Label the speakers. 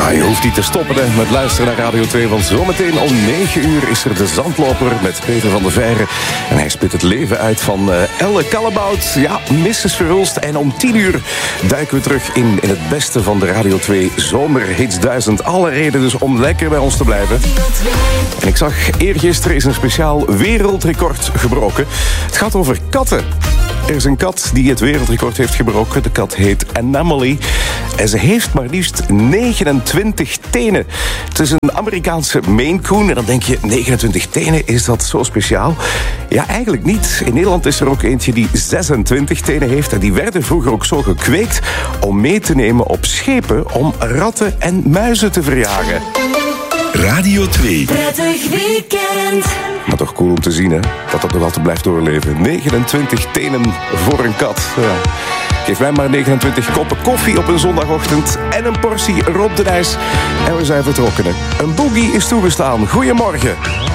Speaker 1: Ja, je hoeft niet te stoppen met luisteren naar Radio 2, want zometeen om 9 uur is er de Zandloper met Peter van der Veijren. En hij spit het leven uit van Elle Callebaut, ja, Mrs. Verhulst. En om 10 uur duiken we terug in het beste van de Radio 2 Zomerhits 1000. Alle reden dus om lekker bij ons te blijven. En ik zag eergisteren is een speciaal wereldrecord gebroken. Het gaat over katten. Er is een kat die het wereldrecord heeft gebroken. De kat heet Anomaly. En ze heeft maar liefst 29 tenen. Het is een Amerikaanse Maine Coon. En dan denk je, 29 tenen, is dat zo speciaal? Ja, eigenlijk niet. In Nederland is er ook eentje die 26 tenen heeft. En die werden vroeger ook zo gekweekt om mee te nemen op schepen om ratten en muizen te verjagen.
Speaker 2: Radio 2.
Speaker 3: Prettig weekend.
Speaker 1: Maar toch cool om te zien, hè? Dat dat nog altijd blijft doorleven. 29 tenen voor een kat. Ja. Geef mij maar 29 koppen koffie op een zondagochtend en een portie Rob de Nijs. En we zijn vertrokken. Een boogie is toegestaan. Goedemorgen.